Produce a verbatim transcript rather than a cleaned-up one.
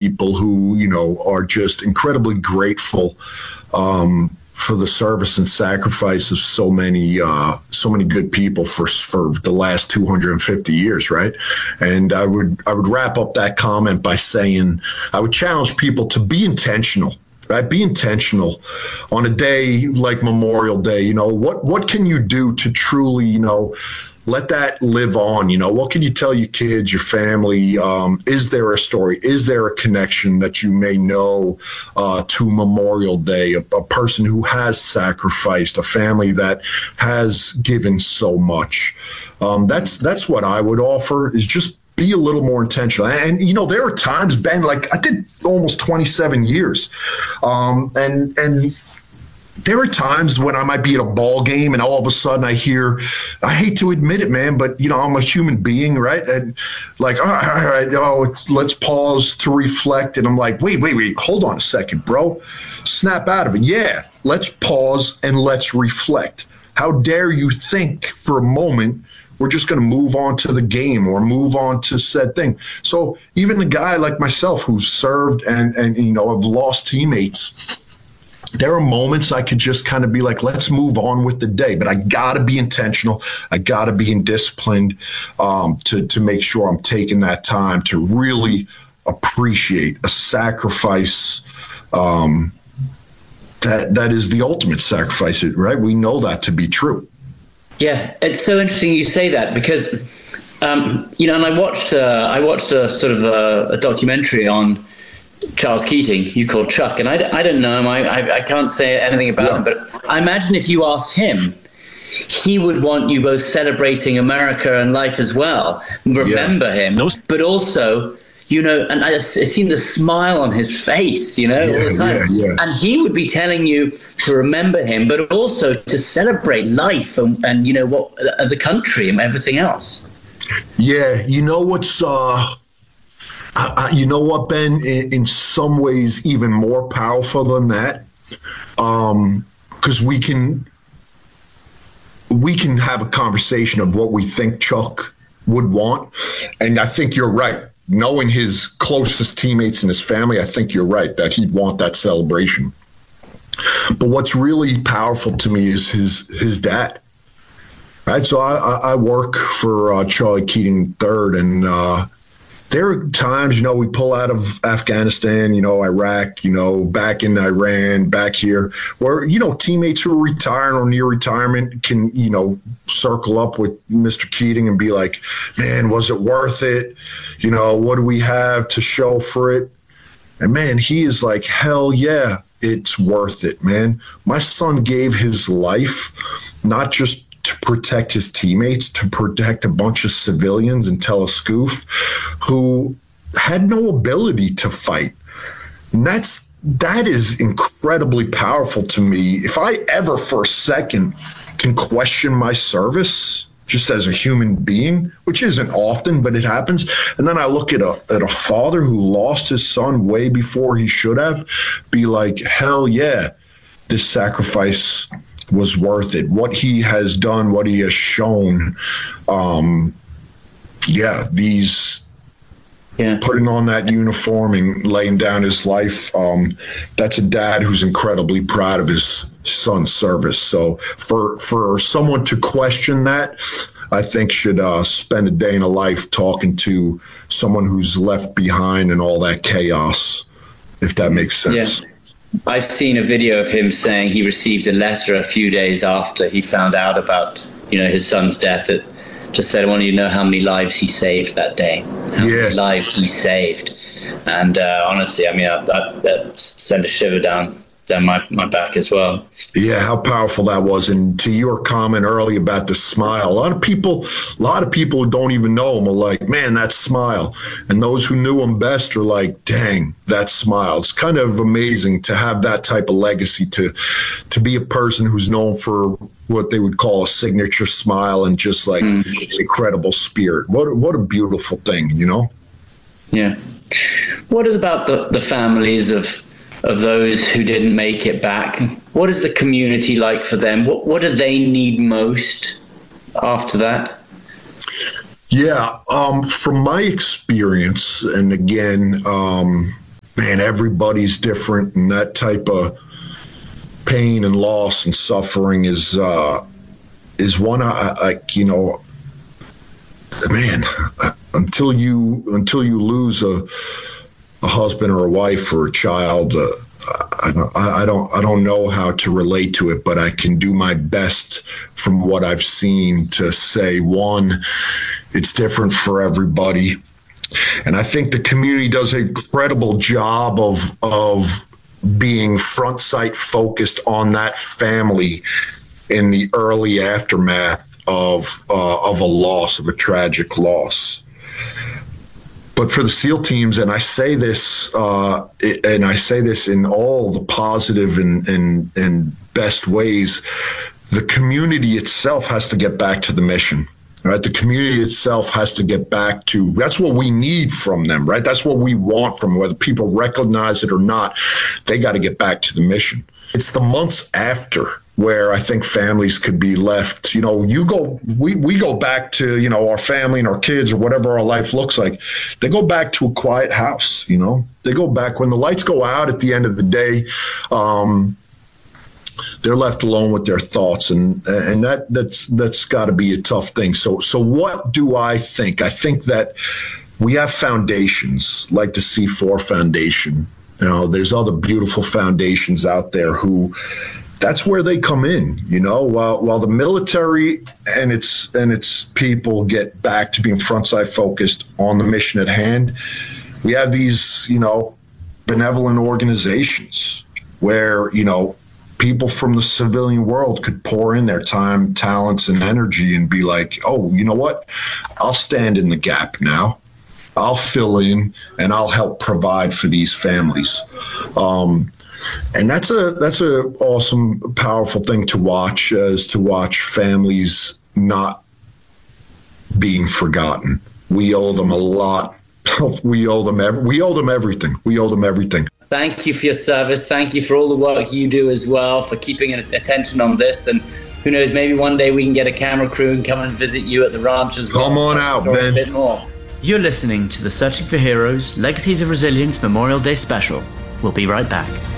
people who, you know, are just incredibly grateful um, for the service and sacrifice of so many, uh, so many good people for for the last two hundred fifty years, right? And I would I would wrap up that comment by saying I would challenge people to be intentional. Right? Be intentional on a day like Memorial Day. You know, what what can you do to truly, you know, let that live on? You know, what can you tell your kids, your family? Um, is there a story? Is there a connection that you may know uh, to Memorial Day? A, a person who has sacrificed, a family that has given so much. Um, that's that's what I would offer, is just be a little more intentional. And, you know, there are times, Ben, like I did almost twenty-seven years. Um, and, and there are times when I might be at a ball game and all of a sudden I hear, I hate to admit it, man, but, you know, I'm a human being, right? And like, all right, all right, oh, let's pause to reflect. And I'm like, wait, wait, wait, hold on a second, bro. Snap out of it. Yeah, let's pause and let's reflect. How dare you think for a moment we're just going to move on to the game or move on to said thing. So even a guy like myself who's served and, and you know, have lost teammates, there are moments I could just kind of be like, let's move on with the day. But I got to be intentional. I got to be in disciplined um, to, to make sure I'm taking that time to really appreciate a sacrifice um, that that is the ultimate sacrifice, right? We know that to be true. Yeah, it's so interesting you say that because, um, you know, and I watched uh, I watched a sort of a, a documentary on Charles Keating, you called Chuck, and I, I don't know him. I, I, I can't say anything about yeah. him, but I imagine if you asked him, he would want you both celebrating America and life as well. Remember yeah. him, but also, you know, and I, I've seen the smile on his face, you know, yeah, all the time. Yeah, yeah. And he would be telling you to remember him, but also to celebrate life and, and you know, what uh, the country and everything else. Yeah, you know what's, uh, I, I, you know what, Ben, in, in some ways even more powerful than that, um, because we can, we can have a conversation of what we think Chuck would want. And I think you're right. Knowing his closest teammates and his family, I think you're right that he'd want that celebration. But what's really powerful to me is his his dad. Right, so I, I work for uh, Charlie Keating the third, and uh, there are times, you know, we pull out of Afghanistan, you know, Iraq, you know, back in Iran, back here, where, you know, teammates who are retiring or near retirement can, you know, circle up with Mister Keating and be like, man, was it worth it? You know, what do we have to show for it? And man, he is like, hell yeah, it's worth it, man. My son gave his life, not just to protect his teammates, to protect a bunch of civilians in Tel Aviv who had no ability to fight. And that's, that is incredibly powerful to me. If I ever for a second can question my service just as a human being, which isn't often, but it happens. And then I look at a at a father who lost his son way before he should have, be like, hell yeah, this sacrifice was worth it. What he has done, what he has shown, um, yeah, these yeah. putting on that uniform and laying down his life, um, that's a dad who's incredibly proud of his son's service. So for for someone to question that, I think should uh, spend a day in a life talking to someone who's left behind in all that chaos, if that makes sense. Yeah. I've seen a video of him saying he received a letter a few days after he found out about, you know, his son's death that just said, I want you to know how many lives he saved that day, how yeah. many lives he saved. And uh, honestly, I mean, I, I, that sent a shiver down down my, my back as well. Yeah, how powerful that was. And to your comment earlier about the smile, a lot of people, a lot of people who don't even know him are like, man, that smile. And those who knew him best are like, dang, that smile. It's kind of amazing to have that type of legacy, to to be a person who's known for what they would call a signature smile and just like mm. incredible spirit. What, what a beautiful thing, you know? Yeah. What about the, the families of of those who didn't make it back? What is the community like for them? What what do they need most after that? Yeah, um, from my experience, and again, um, man, everybody's different, and that type of pain and loss and suffering is uh, is one I, I you know, man, until you until you lose a a husband or a wife or a child, uh, I, I don't I don't know how to relate to it, but I can do my best from what I've seen to say, one, it's different for everybody. And I think the community does an incredible job of of being front sight focused on that family in the early aftermath of uh, of a loss, of a tragic loss. But for the SEAL teams, and I say this, uh, and I say this in all the positive and, and, and best ways, the community itself has to get back to the mission. Right, the community itself has to get back to, that's what we need from them, right? That's what we want from them, whether people recognize it or not. They got to get back to the mission. It's the months after where I think families could be left, you know, you go, we, we go back to, you know, our family and our kids or whatever our life looks like. They go back to a quiet house, you know, they go back when the lights go out at the end of the day. Um, they're left alone with their thoughts, and and that that's that's got to be a tough thing. So so what do I think? I think that we have foundations like the C four Foundation. You know, there's other beautiful foundations out there who, that's where they come in. You know, while while the military and its and its people get back to being front side focused on the mission at hand, we have these, you know, benevolent organizations where, you know, people from the civilian world could pour in their time, talents, and energy and be like, oh, you know what? I'll stand in the gap now. I'll fill in and I'll help provide for these families. Um, and that's a that's a awesome, powerful thing to watch, is to watch families not being forgotten. We owe them a lot. we owe them every, we owe them everything. We owe them everything. Thank you for your service. Thank you for all the work you do as well, for keeping attention on this. And who knows, maybe one day we can get a camera crew and come and visit you at the ranch as well. Come on out, Ben. A bit more. You're listening to the Searching for Heroes Legacies of Resilience Memorial Day Special. We'll be right back.